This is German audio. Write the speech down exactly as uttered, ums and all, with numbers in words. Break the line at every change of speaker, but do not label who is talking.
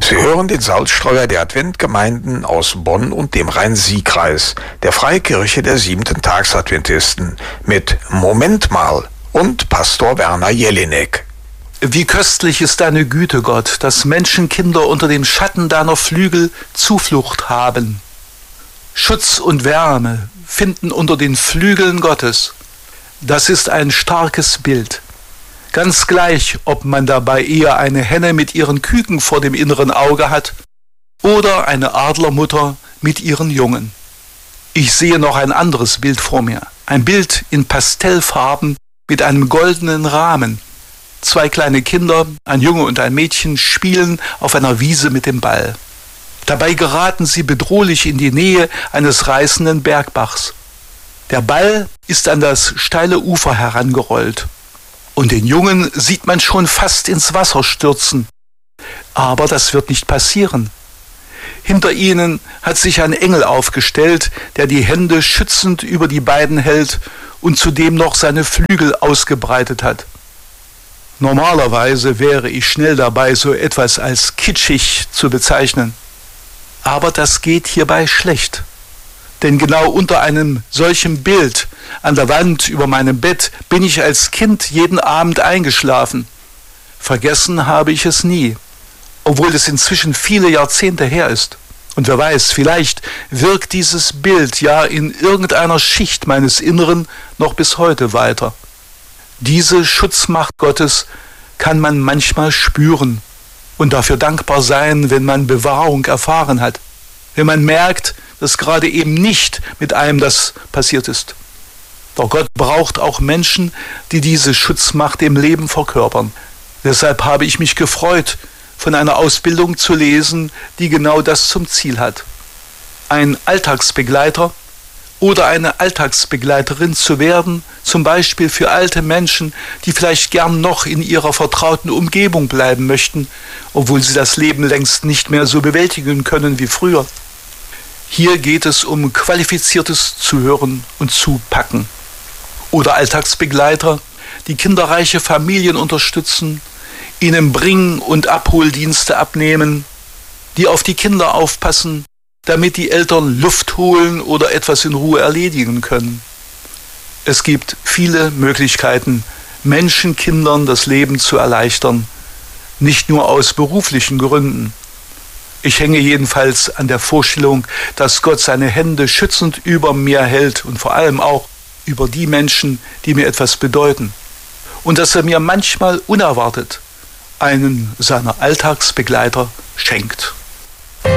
Sie hören den Salzstreuer der Adventgemeinden aus Bonn und dem Rhein-Sieg-Kreis, der Freikirche der siebenten Tagsadventisten, mit Moment mal und Pastor Werner Jelinek.
Wie köstlich ist deine Güte, Gott, dass Menschenkinder unter dem Schatten deiner Flügel Zuflucht haben. Schutz und Wärme finden unter den Flügeln Gottes. Das ist ein starkes Bild. Ganz gleich, ob man dabei eher eine Henne mit ihren Küken vor dem inneren Auge hat oder eine Adlermutter mit ihren Jungen. Ich sehe noch ein anderes Bild vor mir. Ein Bild in Pastellfarben mit einem goldenen Rahmen. Zwei kleine Kinder, ein Junge und ein Mädchen, spielen auf einer Wiese mit dem Ball. Dabei geraten sie bedrohlich in die Nähe eines reißenden Bergbachs. Der Ball ist an das steile Ufer herangerollt. Und den Jungen sieht man schon fast ins Wasser stürzen. Aber das wird nicht passieren. Hinter ihnen hat sich ein Engel aufgestellt, der die Hände schützend über die beiden hält und zudem noch seine Flügel ausgebreitet hat. Normalerweise wäre ich schnell dabei, so etwas als kitschig zu bezeichnen. Aber das geht hierbei schlecht. Denn genau unter einem solchen Bild an der Wand über meinem Bett bin ich als Kind jeden Abend eingeschlafen. Vergessen habe ich es nie, obwohl es inzwischen viele Jahrzehnte her ist. Und wer weiß, vielleicht wirkt dieses Bild ja in irgendeiner Schicht meines Inneren noch bis heute weiter. Diese Schutzmacht Gottes kann man manchmal spüren und dafür dankbar sein, wenn man Bewahrung erfahren hat, wenn man merkt, dass gerade eben nicht mit einem das passiert ist. Doch Gott braucht auch Menschen, die diese Schutzmacht im Leben verkörpern. Deshalb habe ich mich gefreut, von einer Ausbildung zu lesen, die genau das zum Ziel hat. Ein Alltagsbegleiter oder eine Alltagsbegleiterin zu werden, zum Beispiel für alte Menschen, die vielleicht gern noch in ihrer vertrauten Umgebung bleiben möchten, obwohl sie das Leben längst nicht mehr so bewältigen können wie früher. Hier geht es um qualifiziertes Zuhören und Zupacken. Oder Alltagsbegleiter, die kinderreiche Familien unterstützen, ihnen Bring- und Abholdienste abnehmen, die auf die Kinder aufpassen, damit die Eltern Luft holen oder etwas in Ruhe erledigen können. Es gibt viele Möglichkeiten, Menschenkindern das Leben zu erleichtern, nicht nur aus beruflichen Gründen. Ich hänge jedenfalls an der Vorstellung, dass Gott seine Hände schützend über mir hält und vor allem auch über die Menschen, die mir etwas bedeuten. Und dass er mir manchmal unerwartet einen seiner Alltagsbegleiter schenkt.